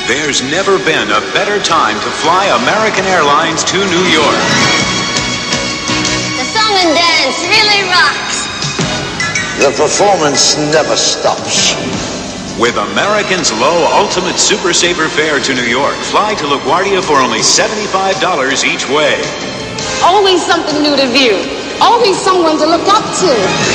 There's never been a better time to fly American Airlines to New York. The song and dance really rocks. The performance never stops. With American's low Ultimate Super Saver fare to New York, fly to LaGuardia for only $75 each way. Always something new to view. Always someone to look up to.